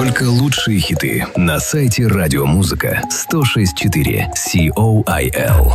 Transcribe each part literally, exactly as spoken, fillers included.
Только лучшие хиты на сайте Радиомузыка сто шесть четыре Кол.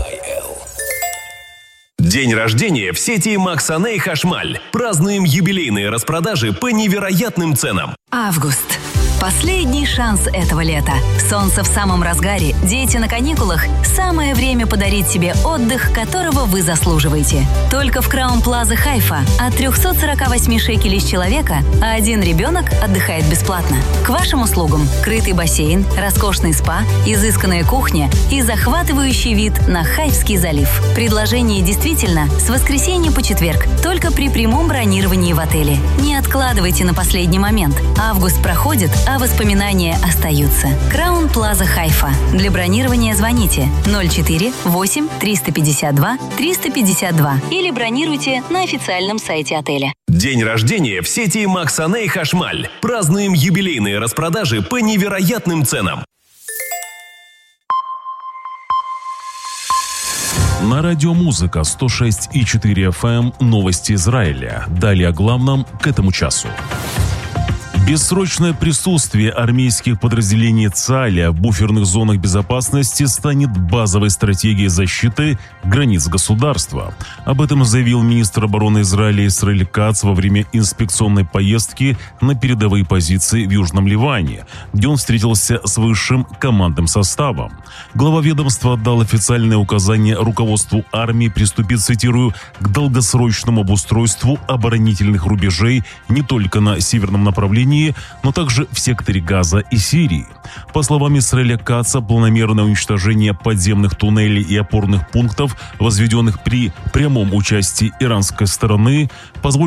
День рождения в сети Максаней Хашмаль. Празднуем юбилейные распродажи по невероятным ценам. Август. Последний шанс этого лета. Солнце в самом разгаре, дети на каникулах. Самое время подарить себе отдых, которого вы заслуживаете. Только в Краун Плаза Хайфа от триста сорок восемь шекелей с человека, а один ребенок отдыхает бесплатно. К вашим услугам крытый бассейн, роскошный спа, изысканная кухня и захватывающий вид на Хайфский залив. Предложение действительно с воскресенья по четверг, только при прямом бронировании в отеле. Не откладывайте на последний момент. Август проходит, а воспоминания остаются. Краун Плаза Хайфа. Для бронирования звоните ноль четыре восемь триста пятьдесят два триста пятьдесят два или бронируйте на официальном сайте отеля. День рождения в сети Максаней Хашмаль. Празднуем юбилейные распродажи по невероятным ценам. На Радиомузыка сто шесть и четыре эф эм новости Израиля. Далее о главном к этому часу. Бессрочное присутствие армейских подразделений ЦАЛЯ в буферных зонах безопасности станет базовой стратегией защиты границ государства. Об этом заявил министр обороны Израиля Исраэль Кац во время инспекционной поездки на передовые позиции в Южном Ливане, где он встретился с высшим командным составом. Глава ведомства дал официальное указание руководству армии приступить, цитирую, к долгосрочному обустройству оборонительных рубежей не только на северном направлении, но также в секторе Газа и Сирии. По словам Исраэля Каца, планомерное уничтожение подземных туннелей и опорных пунктов, возведенных при прямом участии иранской стороны, позволит